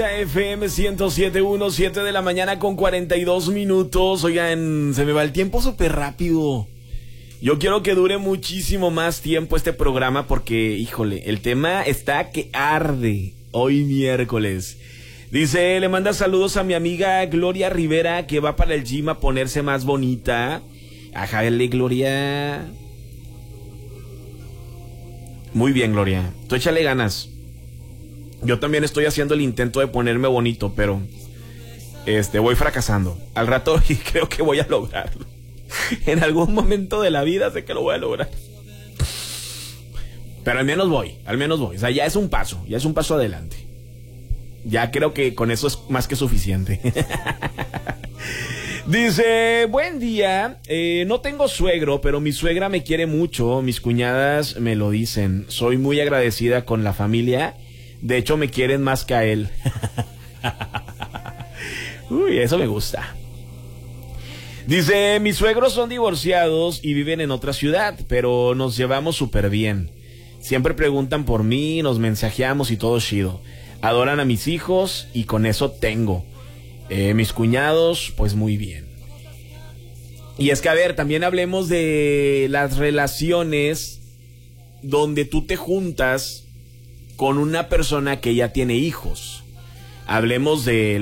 FM 107.1, 7 de la mañana con 42 minutos. Oigan, se me va el tiempo súper rápido. Yo quiero que dure muchísimo más tiempo este programa porque, híjole, el tema está que arde hoy miércoles. Dice, le manda saludos a mi amiga Gloria Rivera que va para el gym a ponerse más bonita. Ajá, Gloria. Muy bien, Gloria. Tú échale ganas. Yo también estoy haciendo el intento de ponerme bonito, pero voy fracasando. Al rato creo que voy a lograrlo. En algún momento de la vida sé que lo voy a lograr. Pero al menos voy. O sea, ya es un paso adelante. Ya creo que con eso es más que suficiente. Dice, buen día, no tengo suegro, pero mi suegra me quiere mucho, mis cuñadas me lo dicen. Soy muy agradecida con la familia. De hecho, me quieren más que a él. Uy, eso me gusta. Dice, mis suegros son divorciados y viven en otra ciudad, pero nos llevamos súper bien. Siempre preguntan por mí, nos mensajeamos y todo chido. Adoran a mis hijos y con eso tengo. Mis cuñados, pues muy bien. Y es que, a ver, también hablemos de las relaciones donde tú te juntas con una persona que ya tiene hijos. Hablemos de